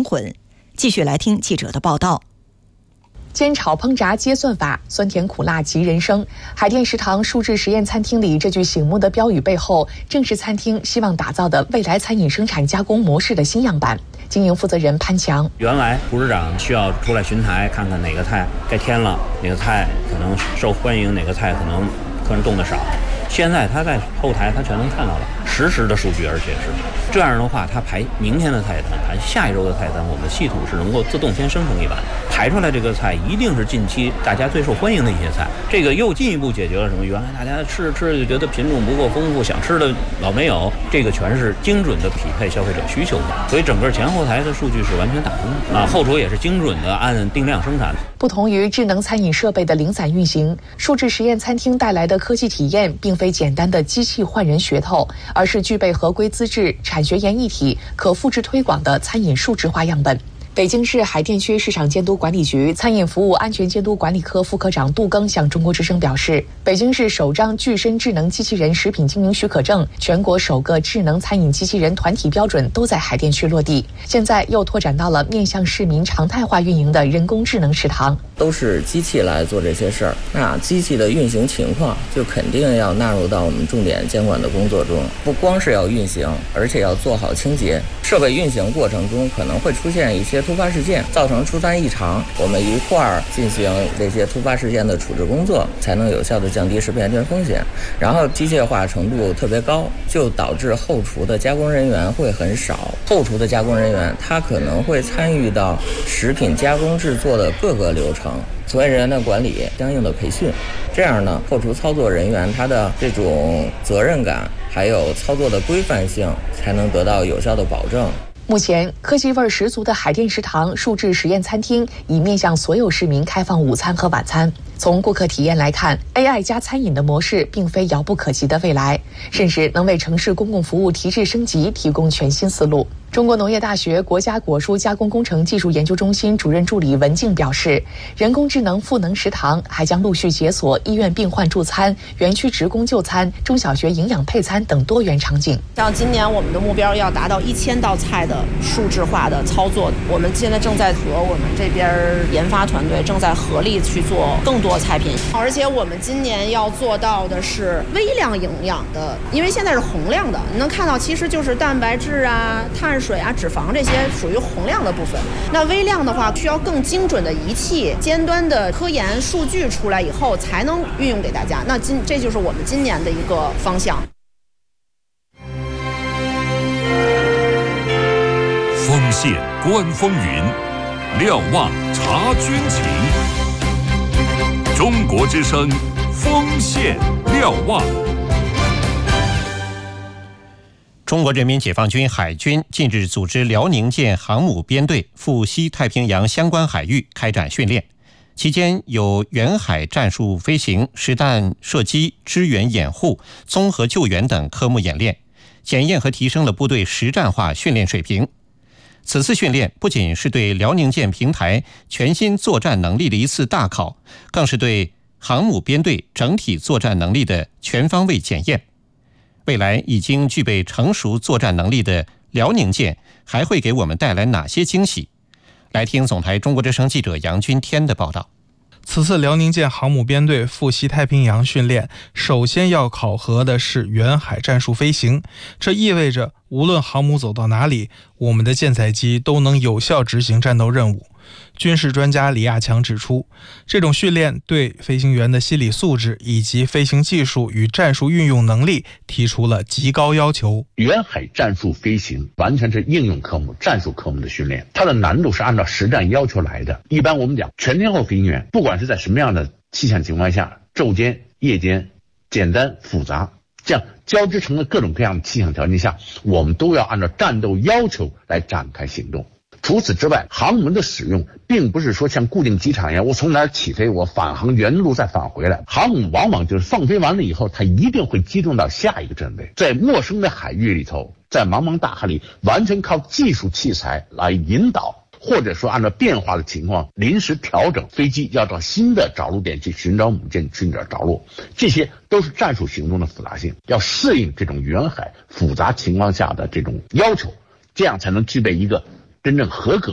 亡魂。继续来听记者的报道。 煎炒烹炸皆算法，酸甜苦辣即人生。海淀食堂数字实验餐厅里这句醒目的标语背后，正是餐厅希望打造的未来餐饮生产加工模式的新样板。经营负责人潘强， 原来厨师长需要出来巡台，看看哪个菜该添了，哪个菜可能受欢迎，哪个菜可能客人动得少。现在他在后台他全能看到了实时的数据，而且是这样的话，他排明天的菜单，排下一周的菜单，我们的系统是能够自动先生成一版，排出来这个菜一定是近期大家最受欢迎的一些菜。这个又进一步解决了什么？原来大家吃就觉得品种不够丰富，想吃的老没有，这个全是精准的匹配消费者需求的，所以整个前后台的数据是完全打通的啊，后厨也是精准的按定量生产。 不同于智能餐饮设备的零散运行，数字实验餐厅带来的科技体验，并非简单的机器换人噱头，而是具备合规资质、产学研一体、可复制推广的餐饮数字化样本。北京市海淀区市场监督管理局餐饮服务安全监督管理科副科长杜庚向中国之声表示，北京市首张具身智能机器人食品经营许可证，全国首个智能餐饮机器人团体标准都在海淀区落地，现在又拓展到了面向市民常态化运营的人工智能食堂。 都是机器来做这些事儿，那机器的运行情况就肯定要纳入到我们重点监管的工作中，不光是要运行，而且要做好清洁。设备运行过程中可能会出现一些突发事件，造成出餐异常，我们一块儿进行这些突发事件的处置工作，才能有效的降低食品安全风险。然后机械化程度特别高，就导致后厨的加工人员会很少，后厨的加工人员他可能会参与到食品加工制作的各个流程，从业人员的管理相应的培训，这样呢，后厨操作人员他的这种责任感还有操作的规范性才能得到有效的保证。 目前，科技味十足的海淀食堂数字实验餐厅已面向所有市民开放午餐和晚餐。从顾客体验来看 ，AI 加餐饮的模式并非遥不可及的未来，甚至能为城市公共服务提质升级提供全新思路。中国农业大学国家果蔬加工工程技术研究中心主任助理文静表示，人工智能赋能食堂还将陆续解锁医院病患助餐、园区职工就餐、中小学营养配餐等多元场景。 像今年我们的目标要达到1000道菜的数字化的操作，我们现在正在和我们这边研发团队正在合力去做更多菜品，而且我们今年要做到的是微量营养的，因为现在是洪亮的，你能看到其实就是蛋白质啊、碳水啊、脂肪这些属于洪亮的部分。那微量的话，需要更精准的仪器、尖端的科研数据出来以后，才能运用给大家。那这就是我们今年的一个方向。 锋线观风云，瞭望察军情。中国之声，锋线瞭望。 中国人民解放军海军近日组织辽宁舰航母编队赴西太平洋相关海域开展训练，期间有远海战术飞行、实弹射击、支援掩护、综合救援等科目演练，检验和提升了部队实战化训练水平。此次训练不仅是对辽宁舰平台全新作战能力的一次大考，更是对航母编队整体作战能力的全方位检验。未来已经具备成熟作战能力的辽宁舰还会给我们带来哪些惊喜？来听总台中国之声记者杨军天的报道。 此次辽宁舰航母编队赴西太平洋训练，首先要考核的是远海战术飞行，这意味着无论航母走到哪里，我们的舰载机都能有效执行战斗任务。军事专家李亚强指出，这种训练对飞行员的心理素质以及飞行技术与战术运用能力提出了极高要求。 远海战术飞行完全是应用科目、战术科目的训练，它的难度是按照实战要求来的。一般我们讲，全天候飞行员不管是在什么样的气象情况下，昼间、夜间、简单、复杂，这样交织成了各种各样的气象条件下，我们都要按照战斗要求来展开行动。除此之外，航母的使用并不是说像固定机场一样，我从哪儿起飞，我返航原路再返回来。航母往往就是放飞完了以后，它一定会机动到下一个阵位，在陌生的海域里头，在茫茫大海里，完全靠技术器材来引导，或者说按照变化的情况临时调整飞机，要到新的着陆点去寻找母舰去哪儿着陆，这些都是战术行动的复杂性，要适应这种远海复杂情况下的这种要求，这样才能具备一个真正合格